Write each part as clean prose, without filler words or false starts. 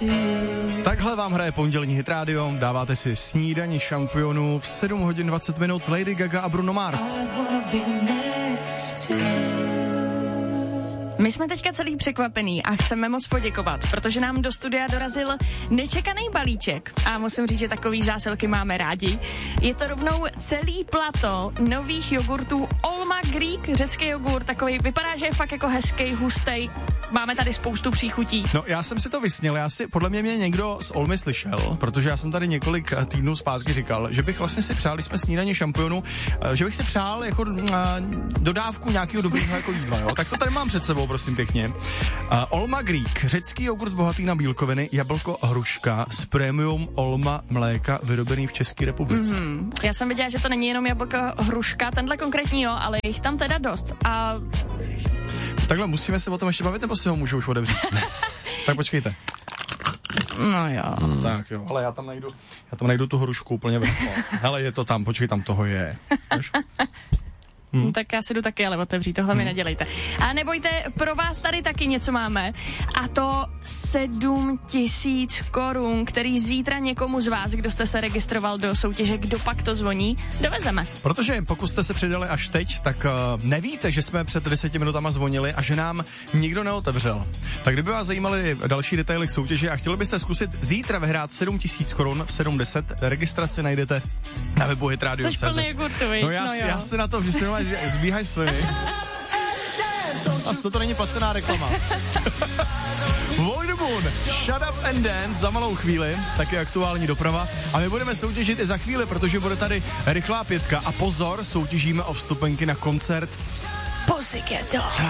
Takhle vám hraje pondělní Hit Radio, dáváte si snídani šampionů v 7 hodin 20 minut Lady Gaga a Bruno Mars. My jsme teďka celý překvapený a chceme moc poděkovat, protože nám do studia dorazil nečekaný balíček a musím říct, že takový zásilky máme rádi. Je to rovnou celý plato nových jogurtů Olma Greek, řecký jogurt, takový vypadá, že je fakt jako hezký, hustej. Máme tady spoustu příchutí. No, já jsem si to vysnil, podle mě někdo z Olmy slyšel, protože já jsem tady několik týdnů zpátky říkal, že bych vlastně si přál, když jsme snídaní šampionů, že bych si přál jako dodávku nějakého dobrého jako jídla, jo? Tak to tady mám před sebou, prosím pěkně. Olma Greek, řecký jogurt bohatý na bílkoviny, jablko, hruška z premium Olma mléka vyrobený v České republice. Já jsem viděla, že to není jenom jablko, hruška, tenhle konkrétní jo, ale jich tam teda dost. A takhle musíme se o tom ještě bavit, nebo si ho můžu už otevřít? Tak počkejte. No jo. Tak jo, ale já tam najdu tu hrušku úplně ve sklo. Hele, je to tam, počkej, tam toho je. Víš? Tak já si jdu taky ale otevřít, tohle mi nedělejte. A nebojte, pro vás tady taky něco máme. A to 7 000 korun, který zítra někomu z vás, kdo jste se registroval do soutěže Kdo pak to zvoní, dovezeme. Protože pokud jste se přidali až teď, tak nevíte, že jsme před 10 minutama zvonili a že nám nikdo neotevřel. Tak kdyby vás zajímaly další detaily k soutěži a chtěli byste zkusit zítra vyhrát 7 000 korun v 7:10, registraci najdete na webu hitradio.cz. Jsi plný jogurtu, No já si na to vždycky zbíhaj sliny. A to není placená reklama. Voidmoon, Shut Up and Dance za malou chvíli, taky aktuální doprava. A my budeme soutěžit i za chvíli, protože bude tady rychlá 5. A pozor, soutěžíme o vstupenky na koncert Pussycat Dolls.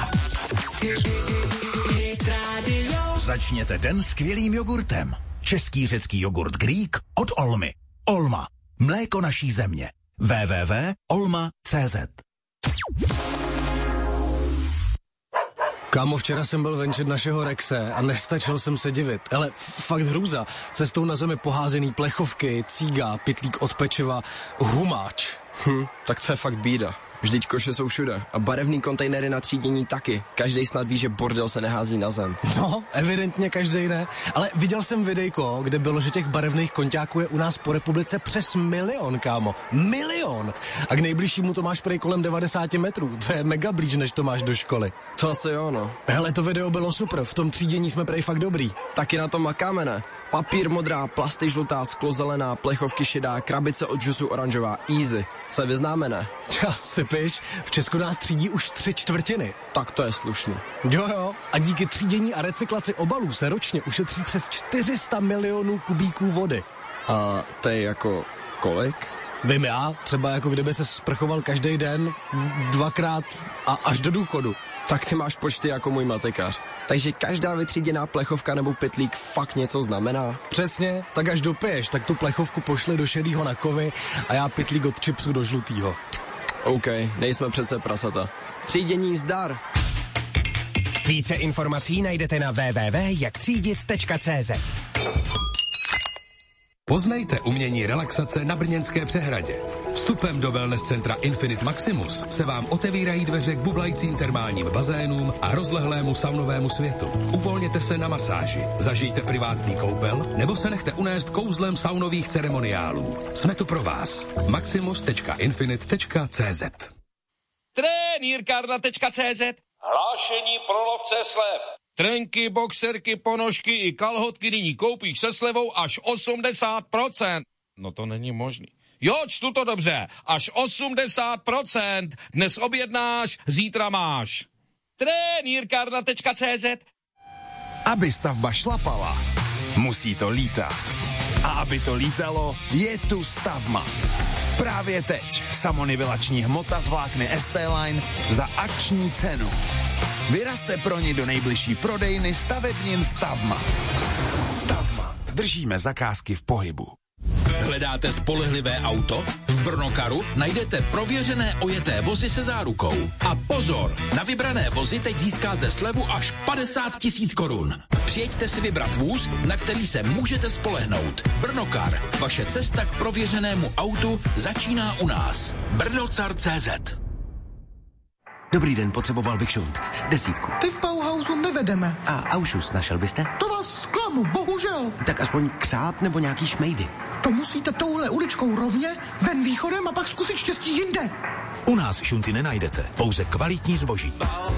Začněte den skvělým jogurtem. Český řecký jogurt Greek od Olmy. Olma. Mléko naší země. www.olma.cz. Kámo, včera jsem byl venčit našeho Rexe a nestačil jsem se divit. Ale fakt hrůza. Cestou na zemi poházený plechovky, cíga, pytlík od pečiva, humáč. Tak to je fakt bída. Vždyť koše jsou všude. A barevný kontejnery na třídění taky. Každej snad ví, že bordel se nehází na zem. No, evidentně každej ne. Ale viděl jsem videjko, kde bylo, že těch barevných konťáků je u nás po republice přes 1 milion, kámo. 1 milion! A k nejbližšímu to máš prej kolem 90 metrů. To je mega blíž, než to máš do školy. To asi jo, no. Hele, to video bylo super. V tom třídění jsme prej fakt dobrý. Taky na tom makáme, ne? Papír modrá, plasty žlutá, sklo zelená, plechovky šedá, krabice od džusu oranžová. Easy. Se vyznáme, ne? Sypiš, v Česku nás třídí už 3/4. Tak to je slušný. Jo. A díky třídění a recyklaci obalů se ročně ušetří přes 400 milionů kubíků vody. A to je jako kolik? Vím já, třeba jako kdyby se sprchoval každý den, 2krát a až do důchodu. Tak ty máš počty jako můj matikář. Takže každá vytříděná plechovka nebo pytlík fakt něco znamená? Přesně, tak až dopiješ, tak tu plechovku pošli do šedýho na kovy a já pytlík od chipsu do žlutýho. OK, nejsme přece prasata. Třídění zdar! Více informací najdete na www.jaktřídit.cz. Poznejte umění relaxace na Brněnské přehradě. Vstupem do wellness centra Infinite Maximus se vám otevírají dveře k bublajícím termálním bazénům a rozlehlému saunovému světu. Uvolněte se na masáži, zažijte privátní koupel nebo se nechte unést kouzlem saunových ceremoniálů. Jsme tu pro vás. maximus.infinite.cz. Trenýrkárna.cz. Hlášení pro lovce slev. Trenky, boxerky, ponožky i kalhotky nyní koupíš se slevou až 80%. No to není možný. Jo, čtu to dobře. Až 80%. Dnes objednáš, zítra máš. Trenýrkárna.cz. Aby stavba šlapala, musí to lítat. A aby to lítalo, je tu Stavmat. Právě teď samonivilační hmota z vlákny ST-Line za akční cenu. Vyrazte pro ní do nejbližší prodejny stavebnin Stavmat. Stavmat. Držíme zakázky v pohybu. Hledáte spolehlivé auto? V Brnokaru najdete prověřené ojeté vozy se zárukou. A pozor, na vybrané vozy teď získáte slevu až 50 000 korun. Přijeďte si vybrat vůz, na který se můžete spolehnout. Brnokar, vaše cesta k prověřenému autu začíná u nás. Brnocar.cz. Dobrý den, potřeboval bych šunt. 10. Ty v Bauhausu nevedeme. A Aušus našel byste? To vás zklamu. kámo, bohužel. Tak aspoň křáp nebo nějaký šmejdy. To musíte touhle uličkou rovně, ven východem a pak zkusit štěstí jinde. U nás šunty nenajdete, pouze kvalitní zboží.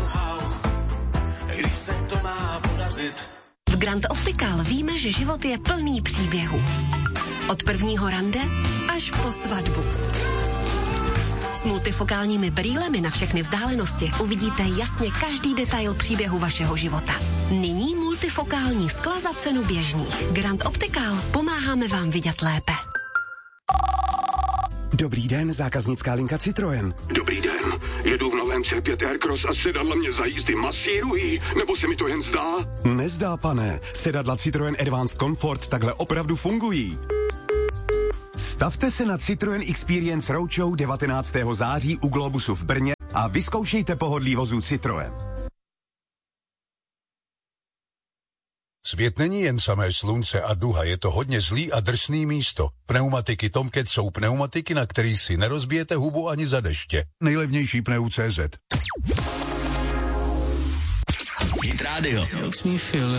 V Grand Optical víme, že život je plný příběhů. Od prvního rande až po svatbu. S multifokálními brýlemi na všechny vzdálenosti uvidíte jasně každý detail příběhu vašeho života. Nyní multifokální skla za cenu běžných. Grand Optical, pomáháme vám vidět lépe. Dobrý den, zákaznická linka Citroën. Dobrý den, jedu v novém C5 Aircross a sedadla mě za jízdy masírují, nebo se mi to jen zdá? Nezdá, pane. Sedadla Citroën Advanced Comfort takhle opravdu fungují. Stavte se na Citroën Experience Roadshow 19. září u Globusu v Brně a vyzkoušejte pohodlí vozů Citroën. Svět není jen samé slunce a duha, je to hodně zlý a drsný místo. Pneumatiky Tomcat jsou pneumatiky, na kterých si nerozbijete hubu ani za deště. Nejlevnější pneu.cz. Hit Radio.